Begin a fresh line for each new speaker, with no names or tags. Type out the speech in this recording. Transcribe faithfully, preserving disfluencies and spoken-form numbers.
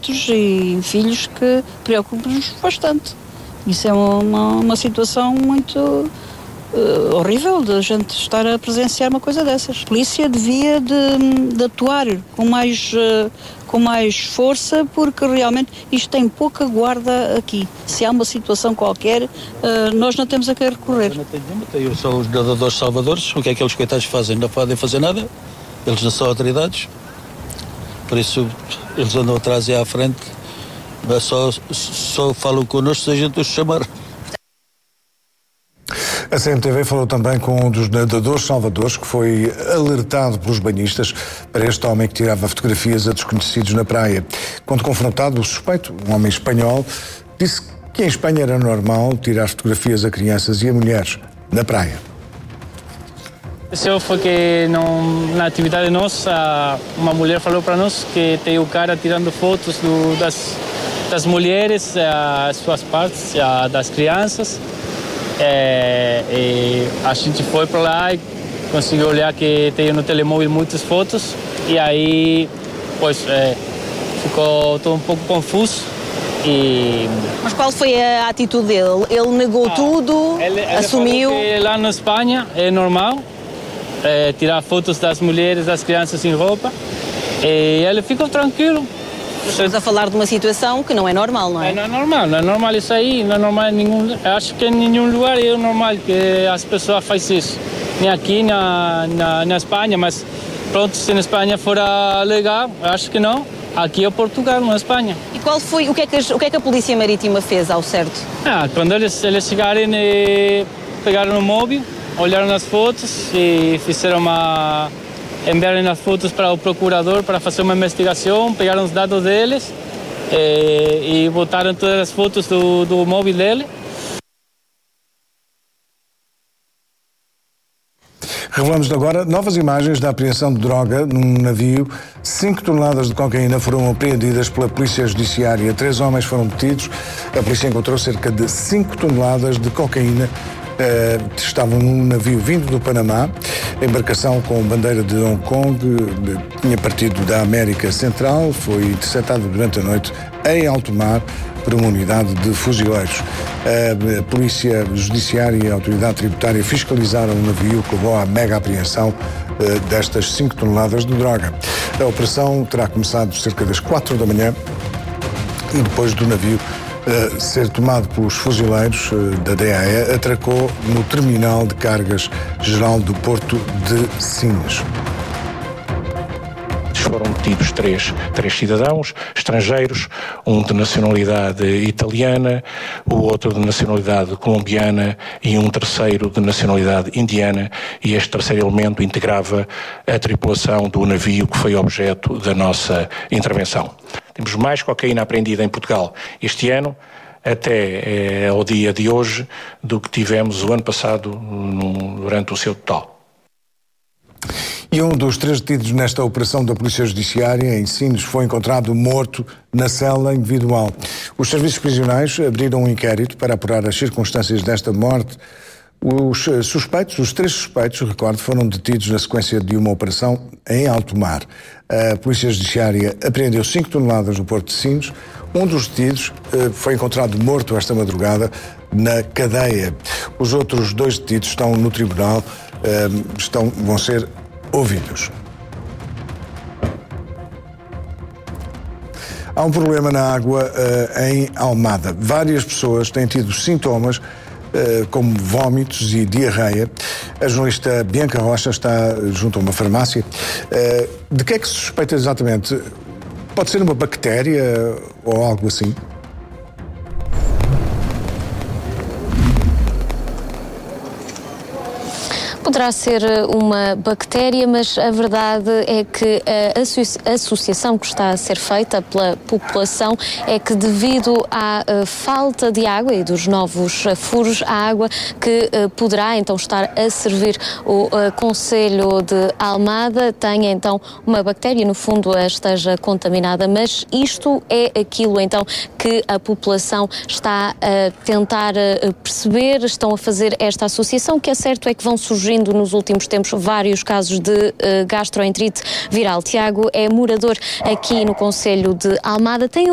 netos e filhos que preocupam-nos bastante. Isso é uma, uma situação muito uh, horrível de a gente estar a presenciar uma coisa dessas. A polícia devia de, de atuar com mais, uh, com mais força, porque realmente isto tem pouca guarda aqui. Se há uma situação qualquer, uh, nós não temos a que recorrer.
Eu não tenho nenhuma, tenho só os nadadores salvadores. O que é que aqueles coitados fazem? Não podem fazer nada. Eles não são autoridades. Por isso, eles andam atrás e à frente. Só, só falam connosco se a gente os chamar.
A C M T V falou também com um dos nadadores salvadores que foi alertado pelos banhistas para este homem que tirava fotografias a desconhecidos na praia. Quando confrontado, o suspeito, um homem espanhol, disse que em Espanha era normal tirar fotografias a crianças e a mulheres na praia.
Isso foi que não, na atividade nossa, uma mulher falou para nós que tem o cara tirando fotos do, das, das mulheres, as suas partes, das crianças. É, e a gente foi para lá e conseguiu olhar que tem no telemóvel muitas fotos. E aí, pois, é, ficou todo um pouco confuso. E...
Mas qual foi a atitude dele? Ele negou ah, tudo,
ele, ele
assumiu?
Falou que lá na Espanha é normal. É, tirar fotos das mulheres, das crianças sem roupa, e ele ficou tranquilo.
Estamos a falar de uma situação que não é normal, não é?
É, não é normal, não é normal isso aí, não é normal em nenhum, acho que em nenhum lugar é normal que as pessoas fazem isso, nem aqui na, na, na Espanha, mas pronto, se na Espanha fora legal, acho que não, aqui é Portugal, não é Espanha.
E qual foi, o que é que, o que é que a Polícia Marítima fez ao certo?
Ah, quando eles, eles chegarem e pegaram o móvel, olharam as fotos e fizeram uma... enviaram as fotos para o procurador para fazer uma investigação, pegaram os dados deles e, e botaram todas as fotos do, do móvel dele.
Revelamos agora novas imagens da apreensão de droga num navio. Cinco toneladas de cocaína foram apreendidas pela Polícia Judiciária. Três homens foram detidos. A polícia encontrou cerca de cinco toneladas de cocaína. Uh, estavam num navio vindo do Panamá. A embarcação com bandeira de Hong Kong de, tinha partido da América Central, foi interceptada durante a noite em alto mar por uma unidade de fuzileiros. Uh, a Polícia Judiciária e a Autoridade Tributária fiscalizaram o navio que levou à mega apreensão uh, destas cinco toneladas de droga. A operação terá começado cerca das quatro da manhã e depois do navio Uh, ser tomado pelos fuzileiros uh, da D A E, atracou no terminal de cargas geral do Porto de Sines.
Foram detidos três, três cidadãos estrangeiros, um de nacionalidade italiana, o outro de nacionalidade colombiana e um terceiro de nacionalidade indiana, e este terceiro elemento integrava a tripulação do navio que foi objeto da nossa intervenção. Temos mais cocaína apreendida em Portugal este ano, até eh, ao dia de hoje, do que tivemos o ano passado no, durante o seu total.
E um dos três detidos nesta operação da Polícia Judiciária em Sines foi encontrado morto na cela individual. Os serviços prisionais abriram um inquérito para apurar as circunstâncias desta morte. Os suspeitos, os três suspeitos, recordo, foram detidos na sequência de uma operação em alto mar. A Polícia Judiciária apreendeu cinco toneladas no Porto de Sines. Um dos detidos foi encontrado morto esta madrugada na cadeia. Os outros dois detidos estão no tribunal, estão, vão ser ouvidos. Há um problema na água uh, em Almada. Várias pessoas têm tido sintomas uh, como vômitos e diarreia. A jornalista Bianca Rocha está junto a uma farmácia. Uh, de que é que se suspeita exatamente? Pode ser uma bactéria ou algo assim?
Poderá ser uma bactéria, mas a verdade é que a associa- associação que está a ser feita pela população é que, devido à uh, falta de água e dos novos uh, furos, a água que uh, poderá então estar a servir o uh, Concelho de Almada tenha então uma bactéria, no fundo uh, esteja contaminada, mas isto é aquilo então que a população está a tentar uh, perceber, estão a fazer esta associação. O que é certo é que vão surgir nos últimos tempos vários casos de uh, gastroenterite viral. Tiago é morador aqui no Concelho de Almada. Tem